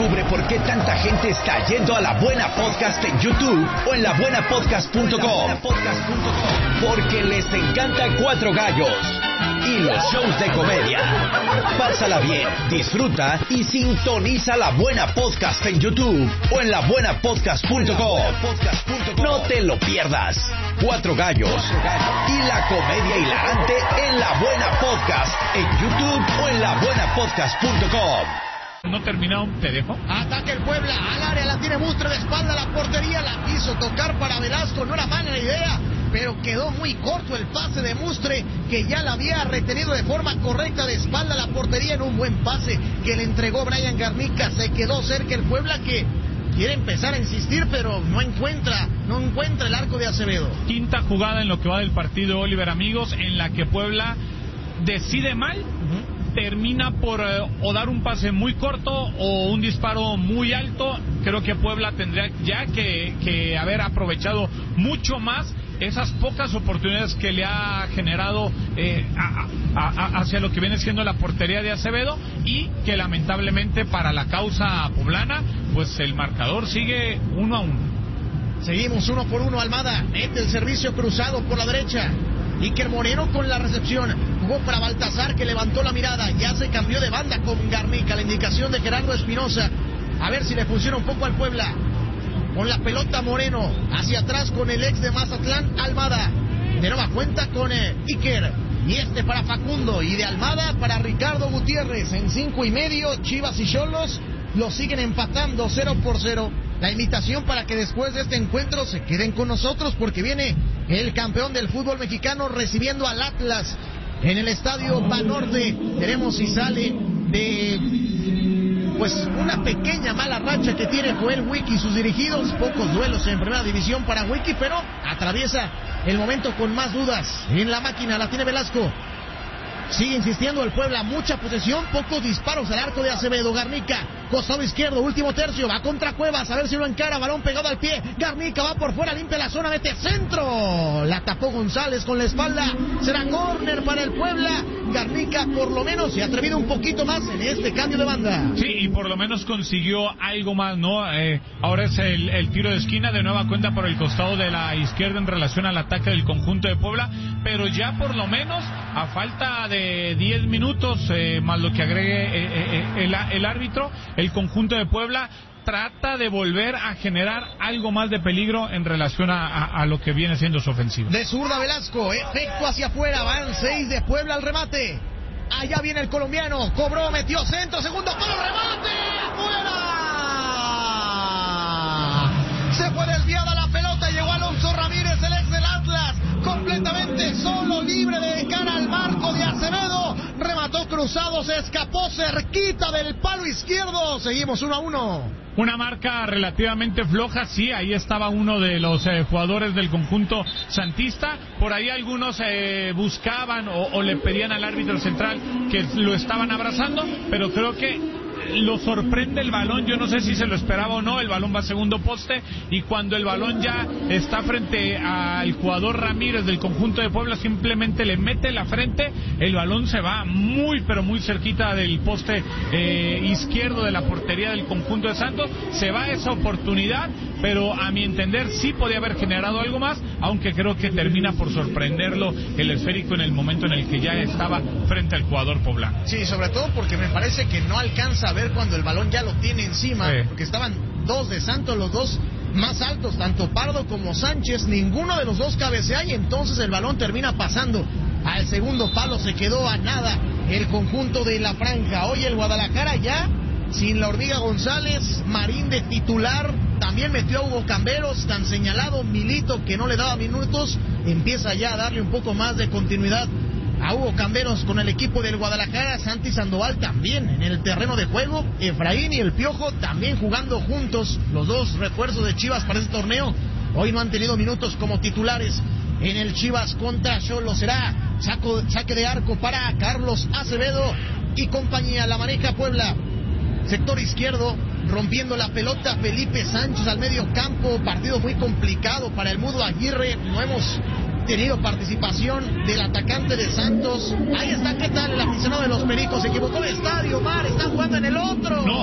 Descubre por qué tanta gente está yendo a La Buena Podcast en YouTube o en labuenapodcast.com. Porque les encanta Cuatro Gallos y los shows de comedia. Pásala bien, disfruta y sintoniza La Buena Podcast en YouTube o en labuenapodcast.com. No te lo pierdas. Cuatro Gallos y la comedia hilarante en La Buena Podcast en YouTube o en labuenapodcast.com. No terminado, te dejo. Ataca el Puebla, al área la tiene Mustre de espalda a la portería, la quiso tocar para Velasco, no era mala idea, pero quedó muy corto el pase de Mustre, que ya la había retenido de forma correcta de espalda a la portería en un buen pase que le entregó Brian Garnica. Se quedó cerca el Puebla, que quiere empezar a insistir, pero no encuentra el arco de Acevedo. Quinta jugada en lo que va del partido, Oliver, amigos, en la que Puebla decide mal. Termina por o dar un pase muy corto o un disparo muy alto. Creo que Puebla tendría ya que haber aprovechado mucho más esas pocas oportunidades que le ha generado hacia lo que viene siendo la portería de Acevedo, y que lamentablemente para la causa poblana pues el marcador sigue 1-1. Seguimos 1-1. Almada mete el servicio cruzado por la derecha. Iker Moreno con la recepción, jugó para Baltazar, que levantó la mirada, ya se cambió de banda con Garnica, la indicación de Gerardo Espinosa, a ver si le funciona un poco al Puebla. Con la pelota Moreno, hacia atrás con el ex de Mazatlán, Almada, de nueva cuenta con Iker, y para Facundo, y de Almada para Ricardo Gutiérrez. En 5:30, Chivas y Xolos lo siguen empatando 0-0. La invitación para que después de este encuentro se queden con nosotros, porque viene el campeón del fútbol mexicano recibiendo al Atlas en el estadio Banorte. Veremos si sale de una pequeña mala racha que tiene Joel Wiki y sus dirigidos. Pocos duelos en primera división para Wiki, pero atraviesa el momento con más dudas. En la máquina la tiene Velasco. Sigue insistiendo el Puebla, mucha posesión, pocos disparos al arco de Acevedo. Garnica, costado izquierdo, último tercio, va contra Cuevas, a ver si lo encara, balón pegado al pie. Garnica va por fuera, limpia la zona, mete centro. La tapó González con la espalda, será córner para el Puebla. Garnica por lo menos se ha atrevido un poquito más en este cambio de banda. Sí, y por lo menos consiguió algo más, ¿no? Ahora es el tiro de esquina de nueva cuenta por el costado de la izquierda en relación al ataque del conjunto de Puebla, pero ya por lo menos a falta de 10 minutos más lo que agregue el árbitro, el conjunto de Puebla trata de volver a generar algo más de peligro en relación a lo que viene siendo su ofensiva. De zurda Velasco, efecto hacia afuera, van 6 de Puebla al remate. Allá viene el colombiano, cobró, metió centro, segundo palo, remate, afuera. Se fue desviada la pelota, llegó Alonso Ramírez, el ex del Atlas, completamente solo, libre de cara al marco de Acevedo, remató cruzado, se escapó cerquita del palo izquierdo. Seguimos 1-1. Una marca relativamente floja, sí, ahí estaba uno de los jugadores del conjunto santista. Por ahí algunos buscaban o le pedían al árbitro central que lo estaban abrazando, pero creo que lo sorprende el balón, yo no sé si se lo esperaba o no, el balón va a segundo poste, y cuando el balón ya está frente al jugador Ramírez del conjunto de Puebla, simplemente le mete la frente, el balón se va muy pero muy cerquita del poste izquierdo de la portería del conjunto de Santos. Se va esa oportunidad, pero a mi entender sí podía haber generado algo más, aunque creo que termina por sorprenderlo el esférico en el momento en el que ya estaba frente al jugador poblano. Sí, sobre todo porque me parece que no alcanza a ver cuando el balón ya lo tiene encima, porque estaban dos de Santos, los dos más altos, tanto Pardo como Sánchez, ninguno de los dos cabecea, y entonces el balón termina pasando al segundo palo. Se quedó a nada el conjunto de la franja. Hoy el Guadalajara ya sin la Hormiga González, Marín de titular, también metió a Hugo Camberos, tan señalado Milito que no le daba minutos, empieza ya a darle un poco más de continuidad a Hugo Camberos con el equipo del Guadalajara. Santi Sandoval también en el terreno de juego, Efraín y el Piojo también jugando juntos, los dos refuerzos de Chivas para este torneo. Hoy no han tenido minutos como titulares en el Chivas contra Xolos. Será saque de arco para Carlos Acevedo y compañía. La maneja Puebla, sector izquierdo, rompiendo la pelota Felipe Sánchez al medio campo. Partido muy complicado para el Mudo Aguirre. No hemos tenido participación del atacante de Santos. Ahí está, ¿qué tal el aficionado de los Pericos? Se equivocó el estadio, Mar, están jugando en el otro. No.